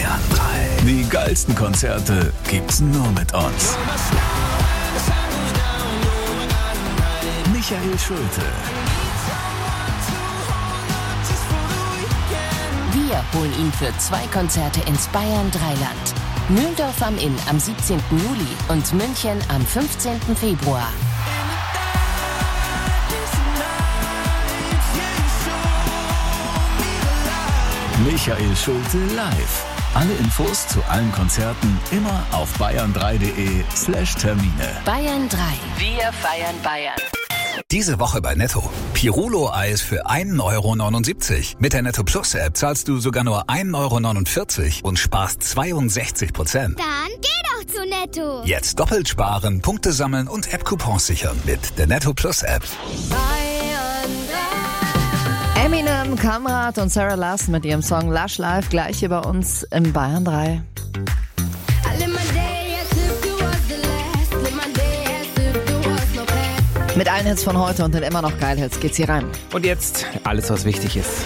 Bayern 3. Die geilsten Konzerte gibt's nur mit uns. Michael Schulte. Wir holen ihn für 2 Konzerte ins Bayern 3-Land. Mühldorf am Inn am 17. Juli und München am 15. Februar. Michael Schulte live. Alle Infos zu allen Konzerten immer auf bayern3.de/Termine. Bayern 3. Wir feiern Bayern. Diese Woche bei Netto. Pirulo-Eis für 1,79 €. Mit der Netto Plus App zahlst du sogar nur 1,49 € und sparst 62%. Dann geh doch zu Netto. Jetzt doppelt sparen, Punkte sammeln und App-Coupons sichern mit der Netto Plus App. Eminem, Kamrat und Sarah Larson mit ihrem Song Lush Life gleich hier bei uns im Bayern 3. Mit allen Hits von heute und den immer noch Geil-Hits geht's hier rein. Und jetzt alles, was wichtig ist.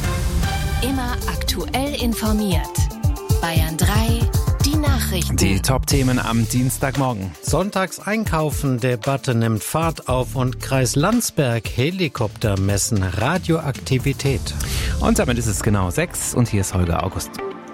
Immer aktuell informiert. Bayern 3, die Nachrichten. Die Top-Themen am Dienstagmorgen. Sonntags einkaufen, Debatte nimmt Fahrt auf und Kreis Landsberg, Helikopter messen Radioaktivität. Und damit ist es genau 6 und hier ist Holger August.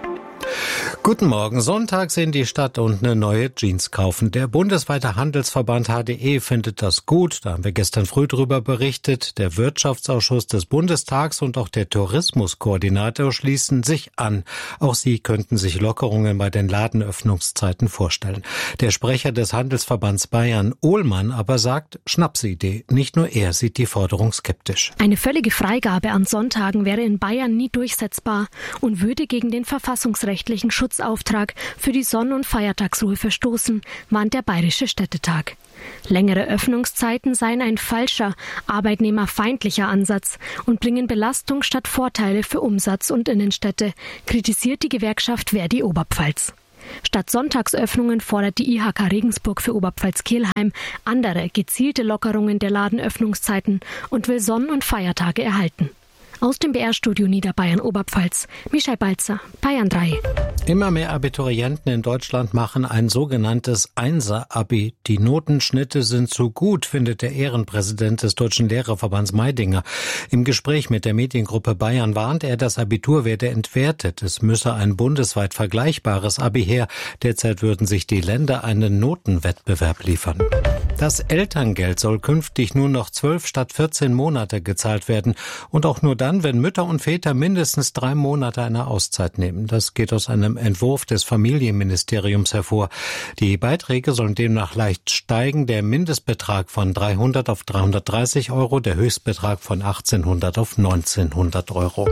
Guten Morgen. Sonntags in die Stadt und eine neue Jeans kaufen. Der bundesweite Handelsverband HDE findet das gut. Da haben wir gestern früh drüber berichtet. Der Wirtschaftsausschuss des Bundestags und auch der Tourismuskoordinator schließen sich an. Auch sie könnten sich Lockerungen bei den Ladenöffnungszeiten vorstellen. Der Sprecher des Handelsverbands Bayern, Ohlmann, aber sagt, Schnapsidee. Nicht nur er sieht die Forderung skeptisch. Eine völlige Freigabe an Sonntagen wäre in Bayern nie durchsetzbar und würde gegen den verfassungsrechtlichen Schutzauftrag für die Sonn- und Feiertagsruhe verstoßen, warnt der Bayerische Städtetag. Längere Öffnungszeiten seien ein falscher, arbeitnehmerfeindlicher Ansatz und bringen Belastung statt Vorteile für Umsatz und Innenstädte, kritisiert die Gewerkschaft Verdi Oberpfalz. Statt Sonntagsöffnungen fordert die IHK Regensburg für Oberpfalz-Kelheim andere gezielte Lockerungen der Ladenöffnungszeiten und will Sonn- und Feiertage erhalten. Aus dem BR-Studio Niederbayern Oberpfalz, Michael Balzer, Bayern 3. Immer mehr Abiturienten in Deutschland machen ein sogenanntes Einser-Abi. Die Notenschnitte sind zu gut, findet der Ehrenpräsident des Deutschen Lehrerverbands Meidinger. Im Gespräch mit der Mediengruppe Bayern warnt er, das Abitur werde entwertet. Es müsse ein bundesweit vergleichbares Abi her. Derzeit würden sich die Länder einen Notenwettbewerb liefern. Das Elterngeld soll künftig nur noch 12 statt 14 Monate gezahlt werden. Und auch nur dann, wenn Mütter und Väter mindestens 3 Monate eine Auszeit nehmen. Das geht aus einem Entwurf des Familienministeriums hervor. Die Beiträge sollen demnach leicht steigen. Der Mindestbetrag von 300 auf 330 €, der Höchstbetrag von 1800 auf 1900 €.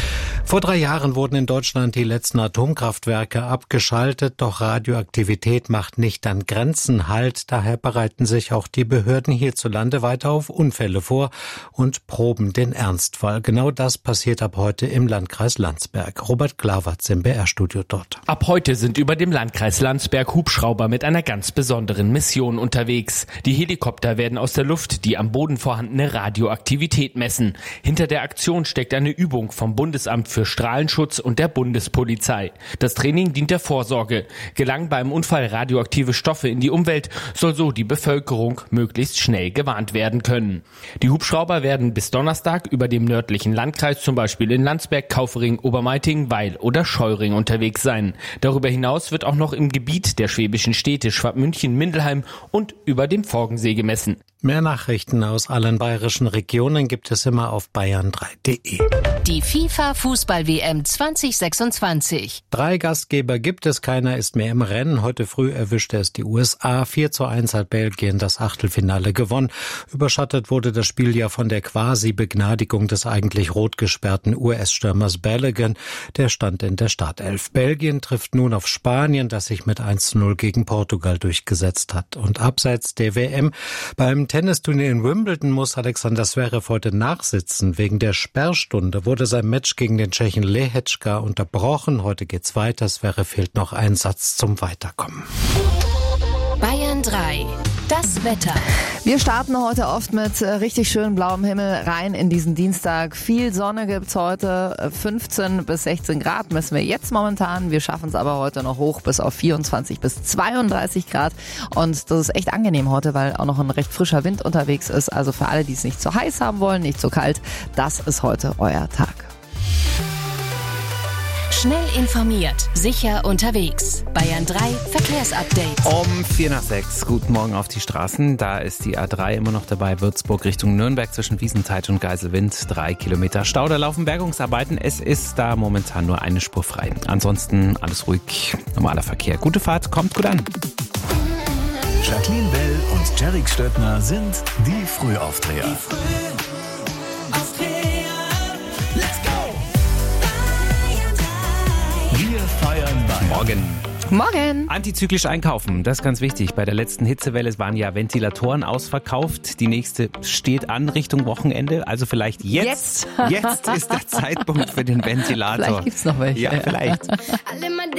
Vor 3 Jahren wurden in Deutschland die letzten Atomkraftwerke abgeschaltet, doch Radioaktivität macht nicht an Grenzen Halt. Daher bereiten sich auch die Behörden hierzulande weiter auf Unfälle vor und proben den Ernstfall. Genau das passiert ab heute im Landkreis Landsberg. Robert Glawartz im BR-Studio dort. Ab heute sind über dem Landkreis Landsberg Hubschrauber mit einer ganz besonderen Mission unterwegs. Die Helikopter werden aus der Luft die am Boden vorhandene Radioaktivität messen. Hinter der Aktion steckt eine Übung vom Bundesamt für Strahlenschutz und der Bundespolizei. Das Training dient der Vorsorge. Gelangen beim Unfall radioaktive Stoffe in die Umwelt, soll so die Bevölkerung möglichst schnell gewarnt werden können. Die Hubschrauber werden bis Donnerstag über dem nördlichen Landkreis, zum Beispiel in Landsberg, Kaufering, Obermeiting, Weil oder Scheuring unterwegs sein. Darüber hinaus wird auch noch im Gebiet der schwäbischen Städte Schwabmünchen, Mindelheim und über dem Forgensee gemessen. Mehr Nachrichten aus allen bayerischen Regionen gibt es immer auf bayern3.de. Die FIFA-Fußball-WM 2026. 3 Gastgeber gibt es, keiner ist mehr im Rennen. Heute früh erwischte es die USA. 4:1 hat Belgien das Achtelfinale gewonnen. Überschattet wurde das Spiel ja von der Quasi-Begnadigung des eigentlich rot gesperrten US-Stürmers Balogun. Der stand in der Startelf. Belgien trifft nun auf Spanien, das sich mit 1:0 gegen Portugal durchgesetzt hat. Und abseits der WM beim Tennisturnier in Wimbledon muss Alexander Zverev heute nachsitzen. Wegen der Sperrstunde wurde sein Match gegen den Tschechen Lehečka unterbrochen. Heute geht's weiter. Zverev fehlt noch ein Satz zum Weiterkommen. Bayern 3. Das Wetter. Wir starten heute oft mit richtig schön blauem Himmel rein in diesen Dienstag. Viel Sonne gibt's heute, 15 bis 16 Grad messen wir jetzt momentan. Wir schaffen es aber heute noch hoch bis auf 24 bis 32 Grad. Und das ist echt angenehm heute, weil auch noch ein recht frischer Wind unterwegs ist. Also für alle, die es nicht zu heiß haben wollen, nicht zu kalt, das ist heute euer Tag. Schnell informiert, sicher unterwegs. Bayern 3 Verkehrsupdate. Um 5:45. Guten Morgen auf die Straßen. Da ist die A3 immer noch dabei. Würzburg Richtung Nürnberg zwischen Wiesenthal und Geiselwind. 3 Kilometer Stau. Da laufen Bergungsarbeiten. Es ist da momentan nur eine Spur frei. Ansonsten alles ruhig. Normaler Verkehr. Gute Fahrt. Kommt gut an. Jacqueline Bell und Jerick Stöttner sind die Frühaufdreher. Wir feiern Bayern. Morgen. Antizyklisch einkaufen, das ist ganz wichtig. Bei der letzten Hitzewelle waren ja Ventilatoren ausverkauft. Die nächste steht an Richtung Wochenende. Also vielleicht jetzt ist der Zeitpunkt für den Ventilator. Vielleicht gibt's noch welche. Ja, vielleicht.